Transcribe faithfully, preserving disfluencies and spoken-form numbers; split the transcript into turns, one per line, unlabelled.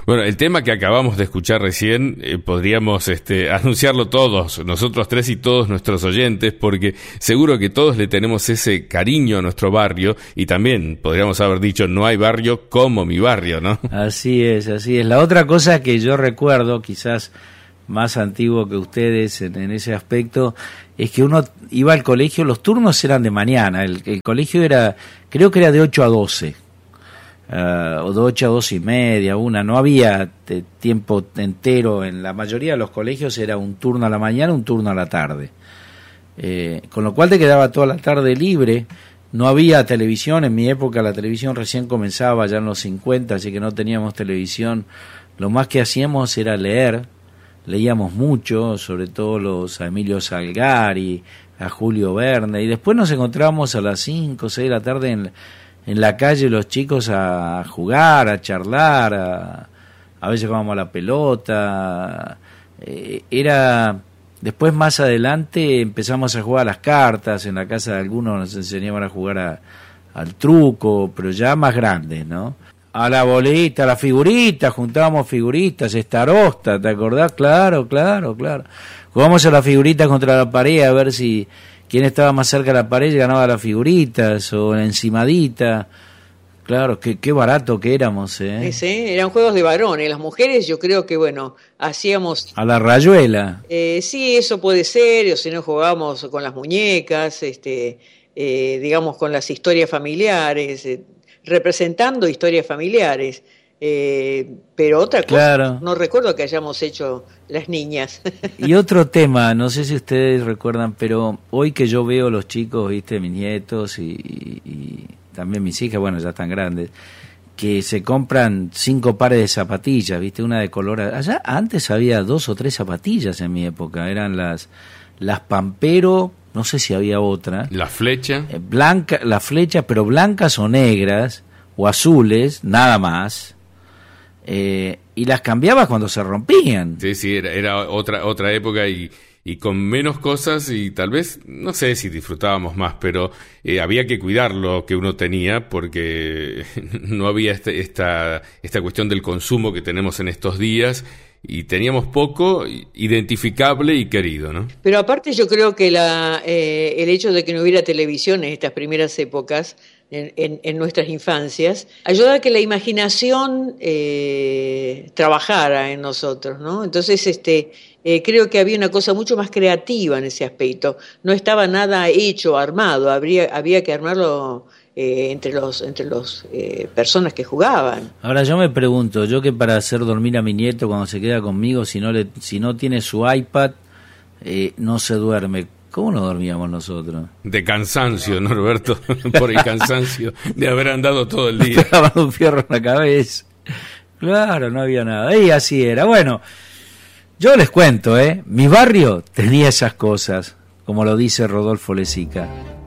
Bueno, el tema que acabamos de escuchar recién, eh, podríamos este, anunciarlo todos, nosotros tres y todos nuestros oyentes, porque seguro que todos le tenemos ese cariño a nuestro barrio, y también podríamos haber dicho, no hay barrio como mi barrio, ¿no?
Así es, así es. La otra cosa que yo recuerdo, quizás más antiguo que ustedes en, en ese aspecto, es que uno iba al colegio, los turnos eran de mañana, el, el colegio era, creo que era de ocho a doce. Uh, o de ocho a dos y media, una, no había te, tiempo entero, en la mayoría de los colegios era un turno a la mañana, un turno a la tarde, eh, con lo cual te quedaba toda la tarde libre, no había televisión, en mi época la televisión recién comenzaba ya en los cincuenta, así que no teníamos televisión, lo más que hacíamos era leer, leíamos mucho, sobre todo los a Emilio Salgari, a Julio Verne, y después nos encontrábamos a las cinco o seis de la tarde en en la calle los chicos a jugar, a charlar, a, a veces jugábamos a la pelota, eh, era, después más adelante empezamos a jugar a las cartas, en la casa de algunos nos enseñaban a jugar a, al truco, pero ya más grandes, ¿no? A la bolita, a la figurita, juntábamos figuritas, estarosta, ¿te acordás? Claro, claro, claro. Jugamos a la figurita contra la pared a ver si quién estaba más cerca de la pared ganaba las figuritas, o la encimadita. Claro, qué, qué barato que éramos, ¿eh?
Sí, eran juegos de varones. Las mujeres yo creo que, bueno, hacíamos...
A la rayuela.
Eh, sí, eso puede ser, o si no jugábamos con las muñecas, este, eh, digamos con las historias familiares, eh, representando historias familiares. Eh, pero otra cosa,
claro.
No recuerdo que hayamos hecho las niñas.
Y otro tema, no sé si ustedes recuerdan, pero hoy que yo veo los chicos, viste, mis nietos y, y, y también mis hijas, bueno, ya están grandes, que se compran cinco pares de zapatillas, viste, una de color... Allá antes había dos o tres zapatillas en mi época, eran las, las Pampero, no sé si había otra.
La flecha.
Eh, blanca, las flechas, pero blancas o negras, o azules, nada más. Eh, y las cambiabas cuando se rompían.
Sí, sí, era, era otra otra época y, y con menos cosas y tal vez, no sé si disfrutábamos más, pero eh, había que cuidar lo que uno tenía porque no había este, esta, esta cuestión del consumo que tenemos en estos días y teníamos poco identificable y querido, ¿no?
Pero aparte yo creo que la, eh, el hecho de que no hubiera televisión en estas primeras épocas, en, en, en nuestras infancias, ayuda a que la imaginación eh, trabajara en nosotros, ¿no? Entonces, este, eh, creo que había una cosa mucho más creativa en ese aspecto. No estaba nada hecho, armado, habría, había que armarlo eh, entre los entre los eh, personas que jugaban.
Ahora yo me pregunto, yo que para hacer dormir a mi nieto cuando se queda conmigo, si no le, si no tiene su iPad, eh, no se duerme. ¿Cómo nos dormíamos nosotros?
De cansancio, ¿no, Roberto? Por el cansancio de haber andado todo el día.
Estaba un fierro en la cabeza. Claro, no había nada. Y así era. Bueno, yo les cuento, ¿eh? Mi barrio tenía esas cosas, como lo dice Rodolfo Lezica.